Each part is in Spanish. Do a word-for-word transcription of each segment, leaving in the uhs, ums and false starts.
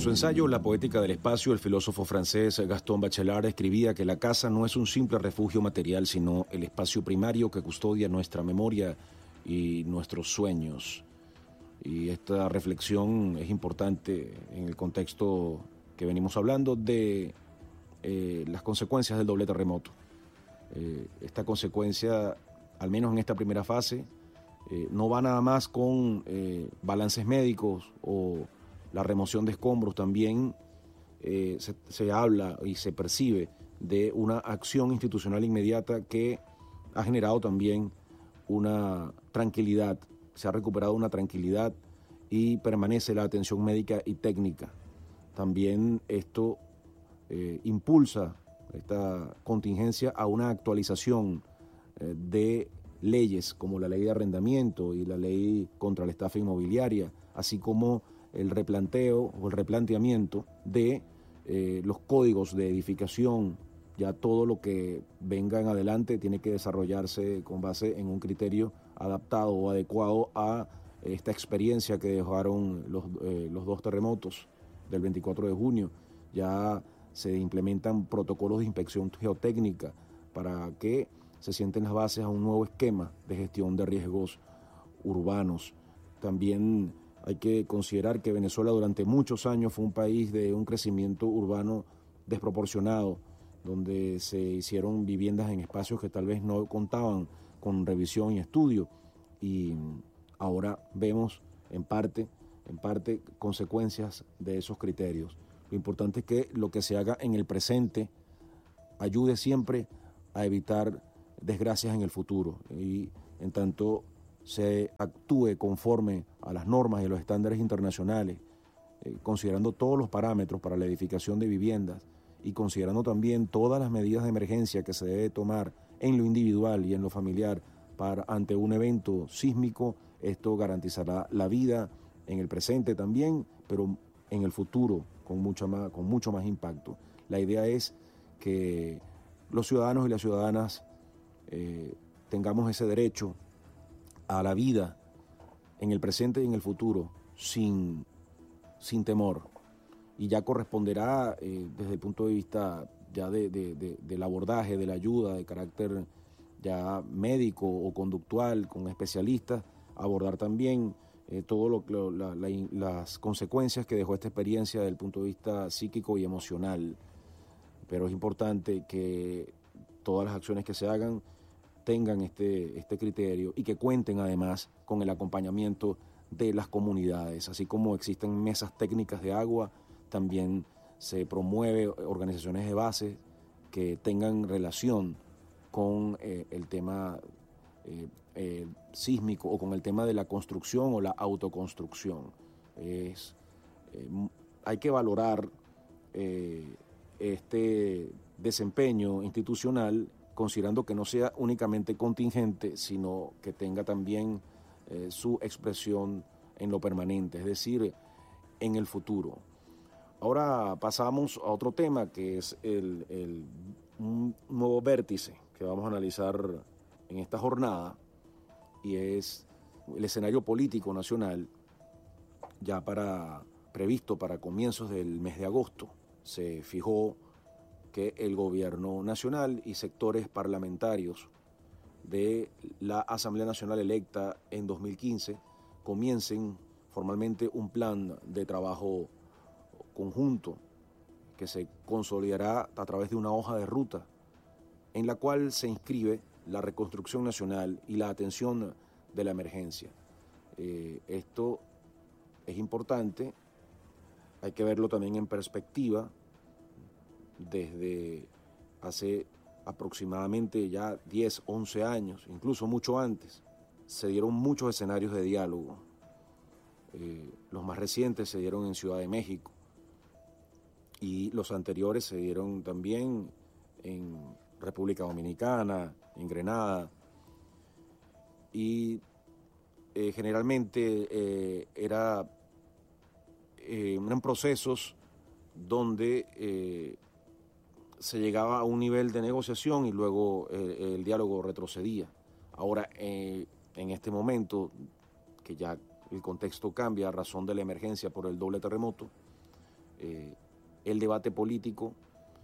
su ensayo La poética del espacio, el filósofo francés Gaston Bachelard escribía que la casa no es un simple refugio material, sino el espacio primario que custodia nuestra memoria y nuestros sueños. Y esta reflexión es importante en el contexto que venimos hablando de eh, las consecuencias del doble terremoto. Eh, esta consecuencia, al menos en esta primera fase, eh, no va nada más con eh, balances médicos o la remoción de escombros, también eh, se, se habla y se percibe de una acción institucional inmediata que ha generado también una tranquilidad, se ha recuperado una tranquilidad y permanece la atención médica y técnica. También esto eh, impulsa esta contingencia a una actualización eh, de leyes como la ley de arrendamiento y la ley contra la estafa inmobiliaria, así como el replanteo o el replanteamiento de eh, los códigos de edificación. Ya todo lo que venga en adelante tiene que desarrollarse con base en un criterio adaptado o adecuado a esta experiencia que dejaron los, eh, los dos terremotos del veinticuatro de junio. Ya se implementan protocolos de inspección geotécnica para que se sienten las bases a un nuevo esquema de gestión de riesgos urbanos. También hay que considerar que Venezuela durante muchos años fue un país de un crecimiento urbano desproporcionado, donde se hicieron viviendas en espacios que tal vez no contaban con revisión y estudio, y ahora vemos en parte, en parte consecuencias de esos criterios. Lo importante es que lo que se haga en el presente ayude siempre a evitar desgracias en el futuro, y en tanto se actúe conforme a las normas y los estándares internacionales, eh, considerando todos los parámetros para la edificación de viviendas y considerando también todas las medidas de emergencia que se debe tomar en lo individual y en lo familiar para ante un evento sísmico. Esto garantizará la vida en el presente también, pero en el futuro con, mucha más, con mucho más impacto. La idea es que los ciudadanos y las ciudadanas eh, tengamos ese derecho a la vida en el presente y en el futuro sin, sin temor, y ya corresponderá eh, desde el punto de vista ya de, de, de, del abordaje, de la ayuda de carácter ya médico o conductual con especialistas, abordar también eh, todo lo, lo la, la, las consecuencias que dejó esta experiencia desde el punto de vista psíquico y emocional. Pero es importante que todas las acciones que se hagan tengan este, este criterio y que cuenten además con el acompañamiento de las comunidades. Así como existen mesas técnicas de agua, también se promueve organizaciones de base que tengan relación con eh, el tema eh, eh, sísmico o con el tema de la construcción o la autoconstrucción. Es, eh, hay que valorar eh, este desempeño institucional, considerando que no sea únicamente contingente, sino que tenga también eh, su expresión en lo permanente, es decir, en el futuro. Ahora pasamos a otro tema, que es el, el, un nuevo vértice que vamos a analizar en esta jornada, y es el escenario político nacional ya para, previsto para comienzos del mes de agosto. Se fijó que el gobierno nacional y sectores parlamentarios de la Asamblea Nacional electa en dos mil quince comiencen formalmente un plan de trabajo conjunto que se consolidará a través de una hoja de ruta en la cual se inscribe la reconstrucción nacional y la atención de la emergencia. Eh, esto es importante, hay que verlo también en perspectiva. Desde hace aproximadamente ya diez, once años, incluso mucho antes, se dieron muchos escenarios de diálogo. Eh, los más recientes se dieron en Ciudad de México y los anteriores se dieron también en República Dominicana, en Grenada, y eh, generalmente eh, era, eh, eran procesos donde eh, se llegaba a un nivel de negociación y luego eh, el diálogo retrocedía. Ahora, eh, en este momento, que ya el contexto cambia a razón de la emergencia por el doble terremoto, eh, el debate político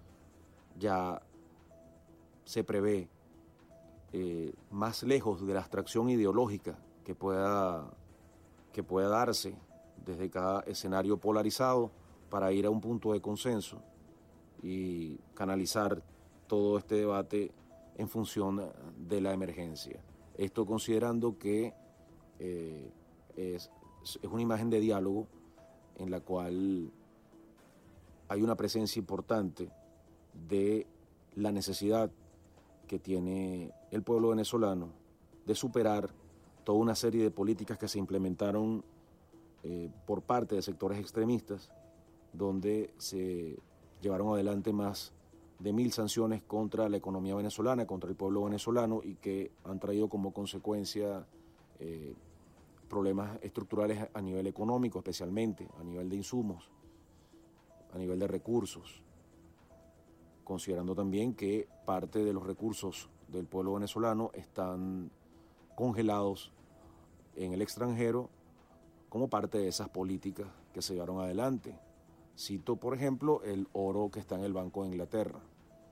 ya se prevé eh, más lejos de la abstracción ideológica que pueda, que pueda darse desde cada escenario polarizado para ir a un punto de consenso y canalizar todo este debate en función de la emergencia. Esto considerando que eh, es, es una imagen de diálogo en la cual hay una presencia importante de la necesidad que tiene el pueblo venezolano de superar toda una serie de políticas que se implementaron eh, por parte de sectores extremistas, donde se llevaron adelante más de mil sanciones contra la economía venezolana, contra el pueblo venezolano, y que han traído como consecuencia eh, problemas estructurales a nivel económico, especialmente a nivel de insumos, a nivel de recursos, considerando también que parte de los recursos del pueblo venezolano están congelados en el extranjero como parte de esas políticas que se llevaron adelante. Cito, por ejemplo, el oro que está en el Banco de Inglaterra.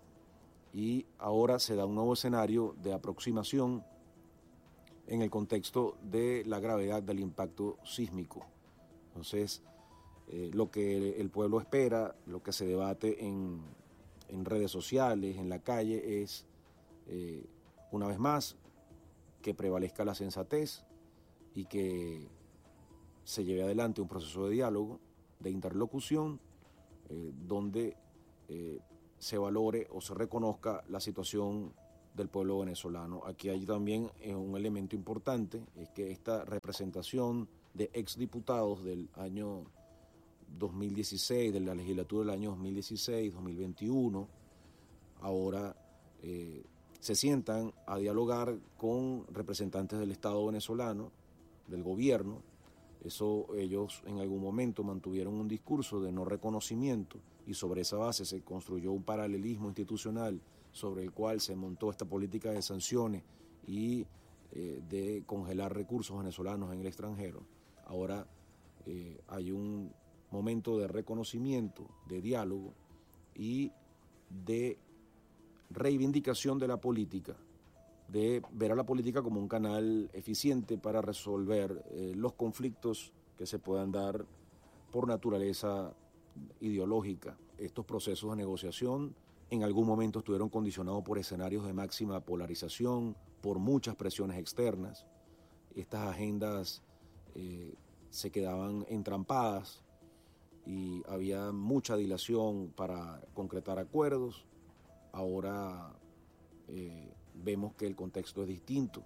Y ahora se da un nuevo escenario de aproximación en el contexto de la gravedad del impacto sísmico. Entonces, eh, lo que el pueblo espera, lo que se debate en, en redes sociales, en la calle, es, eh, una vez más, que prevalezca la sensatez y que se lleve adelante un proceso de diálogo, de interlocución, eh, donde eh, se valore o se reconozca la situación del pueblo venezolano. Aquí hay también eh, un elemento importante, es que esta representación de exdiputados del año dos mil dieciséis, de la legislatura del año dos mil dieciséis dos mil veintiuno, ahora eh, se sientan a dialogar con representantes del Estado venezolano, del gobierno. Eso, ellos en algún momento mantuvieron un discurso de no reconocimiento y sobre esa base se construyó un paralelismo institucional sobre el cual se montó esta política de sanciones y eh, de congelar recursos venezolanos en el extranjero. Ahora eh, hay un momento de reconocimiento, de diálogo y de reivindicación de la política, de ver a la política como un canal eficiente para resolver eh, los conflictos que se puedan dar por naturaleza ideológica. Estos procesos de negociación en algún momento estuvieron condicionados por escenarios de máxima polarización, por muchas presiones externas. Estas agendas eh, se quedaban entrampadas y había mucha dilación para concretar acuerdos. Ahora eh, vemos que el contexto es distinto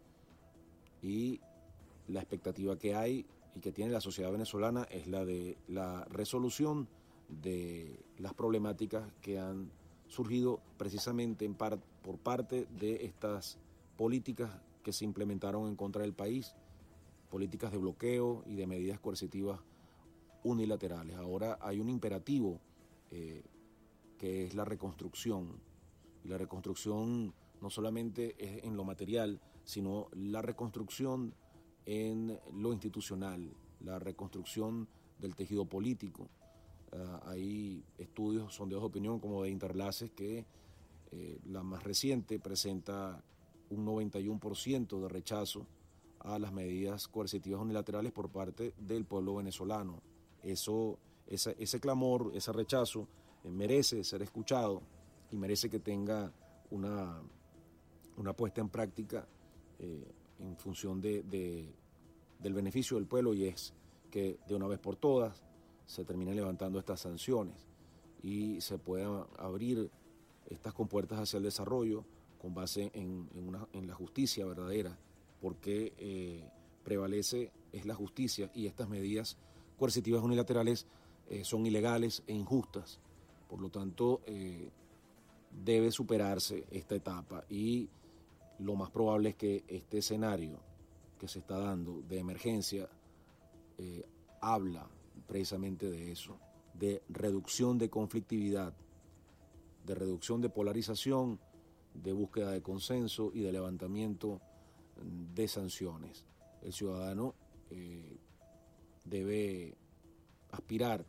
y la expectativa que hay y que tiene la sociedad venezolana es la de la resolución de las problemáticas que han surgido precisamente en par, por parte de estas políticas que se implementaron en contra del país, políticas de bloqueo y de medidas coercitivas unilaterales. Ahora hay un imperativo eh, que es la reconstrucción. Y la reconstrucción no solamente es en lo material, sino la reconstrucción en lo institucional, la reconstrucción del tejido político. Uh, hay estudios, sondeos de opinión como de Interlaces que eh, la más reciente presenta un noventa y uno por ciento de rechazo a las medidas coercitivas unilaterales por parte del pueblo venezolano. Eso, ese, ese clamor, ese rechazo eh, merece ser escuchado y merece que tenga una, una puesta en práctica eh, en función de, de, del beneficio del pueblo, y es que de una vez por todas se terminen levantando estas sanciones y se puedan abrir estas compuertas hacia el desarrollo con base en, en, una, en la justicia verdadera, porque eh, prevalece es la justicia y estas medidas coercitivas unilaterales eh, son ilegales e injustas. Por lo tanto, eh, debe superarse esta etapa y lo más probable es que este escenario que se está dando de emergencia eh, habla precisamente de eso, de reducción de conflictividad, de reducción de polarización, de búsqueda de consenso y de levantamiento de sanciones. El ciudadano eh, debe aspirar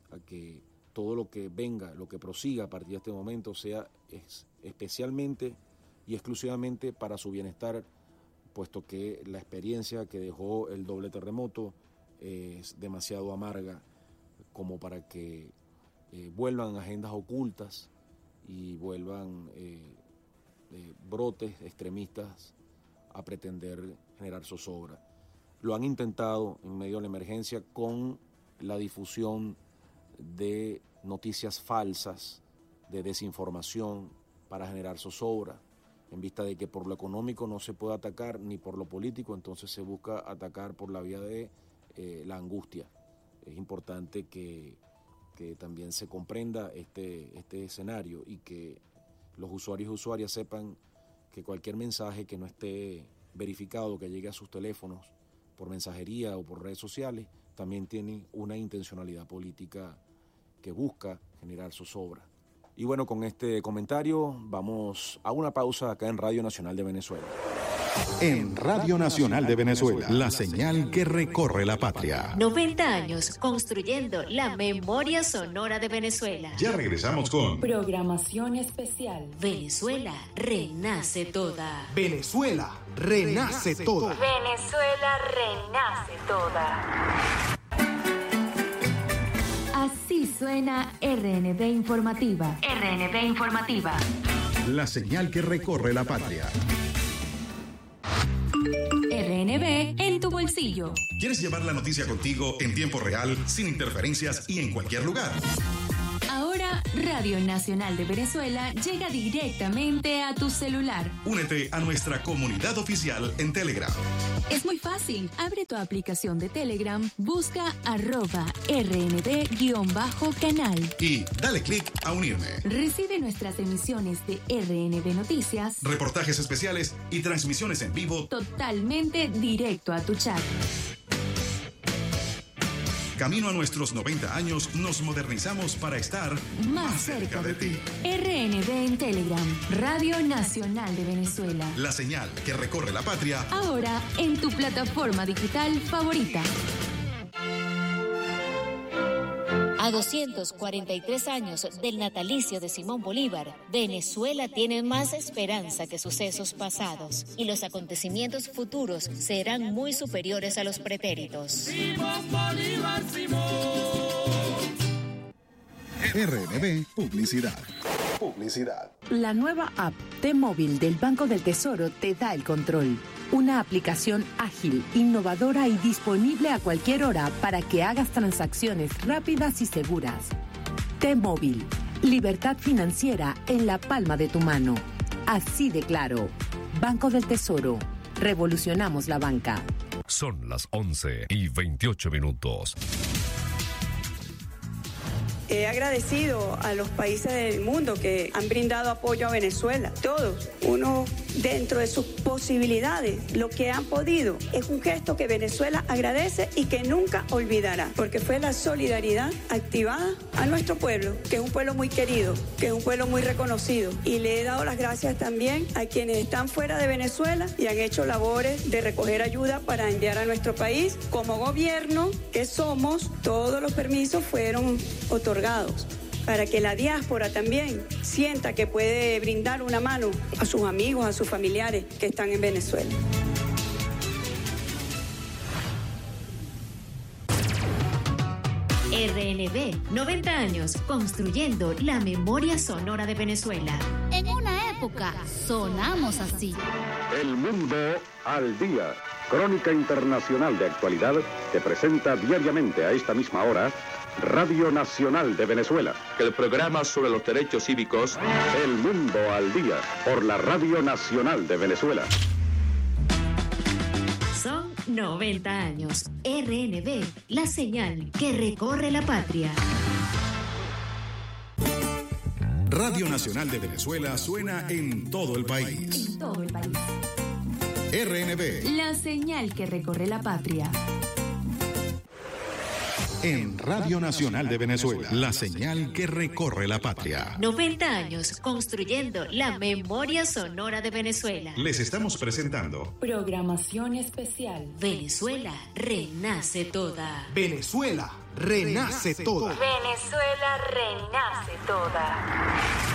a que todo lo que venga, lo que prosiga a partir de este momento sea es, especialmente y exclusivamente para su bienestar, puesto que la experiencia que dejó el doble terremoto es demasiado amarga como para que eh, vuelvan agendas ocultas y vuelvan eh, eh, brotes extremistas a pretender generar zozobra. Lo han intentado en medio de la emergencia con la difusión de noticias falsas, de desinformación para generar zozobra, en vista de que por lo económico no se puede atacar ni por lo político, entonces se busca atacar por la vía de eh, la angustia. Es importante que, que también se comprenda este, este escenario y que los usuarios y usuarias sepan que cualquier mensaje que no esté verificado, que llegue a sus teléfonos por mensajería o por redes sociales, también tiene una intencionalidad política que busca generar zozobra. Y bueno, con este comentario vamos a una pausa acá en Radio Nacional de Venezuela. En Radio Nacional de Venezuela, la señal que recorre la patria. noventa años construyendo la memoria sonora de Venezuela. Ya regresamos con programación especial. Venezuela renace toda. Venezuela renace toda. Venezuela renace toda. Así suena R N B Informativa. R N B Informativa. La señal que recorre la patria. R N B en tu bolsillo. ¿Quieres llevar la noticia contigo en tiempo real, sin interferencias y en cualquier lugar? Ahora, Radio Nacional de Venezuela llega directamente a tu celular. Únete a nuestra comunidad oficial en Telegram. Es muy fácil. Abre tu aplicación de Telegram, busca arroba rnb-canal. Y dale clic a unirme. Recibe nuestras emisiones de R N B Noticias, reportajes especiales y transmisiones en vivo totalmente directo a tu chat. Camino a nuestros noventa años, nos modernizamos para estar más, más cerca, cerca de ti. R N B en Telegram, Radio Nacional de Venezuela. La señal que recorre la patria. Ahora en tu plataforma digital favorita. A doscientos cuarenta y tres años del natalicio de Simón Bolívar, Venezuela tiene más esperanza que sucesos pasados y los acontecimientos futuros serán muy superiores a los pretéritos. ¡Viva Bolívar, Simón! R N B Publicidad. Publicidad. La nueva app T-Móvil del Banco del Tesoro te da el control. Una aplicación ágil, innovadora y disponible a cualquier hora para que hagas transacciones rápidas y seguras. T-Móvil, libertad financiera en la palma de tu mano. Así de claro. Banco del Tesoro. Revolucionamos la banca. Son las once y veintiocho minutos. He agradecido a los países del mundo que han brindado apoyo a Venezuela. Todos, uno dentro de sus posibilidades, lo que han podido. Es un gesto que Venezuela agradece y que nunca olvidará, porque fue la solidaridad activada a nuestro pueblo, que es un pueblo muy querido, que es un pueblo muy reconocido. Y le he dado las gracias también a quienes están fuera de Venezuela y han hecho labores de recoger ayuda para enviar a nuestro país. Como gobierno que somos, todos los permisos fueron otorgados para que la diáspora también sienta que puede brindar una mano a sus amigos, a sus familiares que están en Venezuela. R N B, noventa años construyendo la memoria sonora de Venezuela. En una época sonamos así. El mundo al día. Crónica internacional de actualidad que presenta diariamente a esta misma hora Radio Nacional de Venezuela. El programa sobre los derechos cívicos. El mundo al día por la Radio Nacional de Venezuela. Son noventa años. R N B, la señal que recorre la patria. Radio Nacional de Venezuela suena en todo el país. En todo el país. R N B, la señal que recorre la patria. En Radio Nacional de Venezuela, la señal que recorre la patria. noventa años construyendo la memoria sonora de Venezuela. Les estamos presentando programación especial. Venezuela renace toda. Venezuela renace toda. Venezuela renace toda.